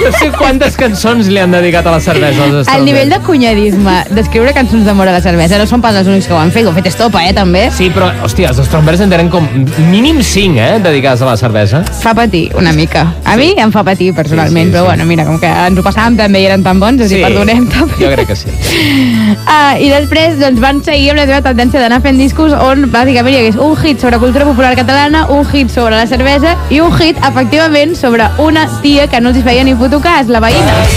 No sé quantes cançons li han dedicat a la cervesa als Strawberries. El nivell de cunyadisme d'escriure cançons d'amor a la cervesa no són pas els únics que ho han fet Estopa, també. Sí, però, hòstia, els Strawberries en tenen com mínim 5, dedicats a la cervesa. Fa patir una mica. A mi em fa patir personalment, però bueno, mira, com que ens ho passàvem també i eren tan bons, així perdonem també. Jo crec que sí. I després doncs, van seguir amb la seva tendència d'anar fent discos on bàsicament hi hagués un hit sobre cultura popular catalana, un hit sobre la cervesa i un hit, efectivament, sobre una tia que no els feia ni puto cas, la veïna.